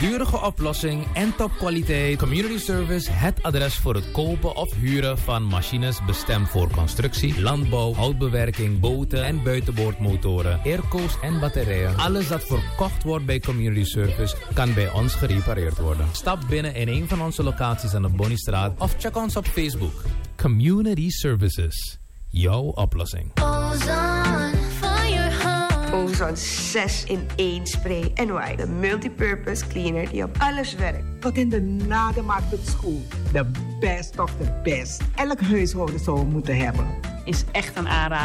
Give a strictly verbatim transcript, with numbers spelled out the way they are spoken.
Durige oplossing en topkwaliteit. Community Service, het adres voor het kopen of huren van machines bestemd voor constructie, landbouw, houtbewerking, boten en buitenboordmotoren, airco's en batterijen. Alles dat verkocht wordt bij Community Service kan bij ons gerepareerd worden. Stap binnen in een van onze locaties aan de Bonniestraat of check ons op Facebook. Community Services. Jouw oplossing. Ozone for your home. Ozone zes in één spray. En why? De multipurpose cleaner die op alles werkt. Tot in de nagelmaak tot school. De best of the best. Elk huishouden zou moeten hebben. Is echt een aanrader.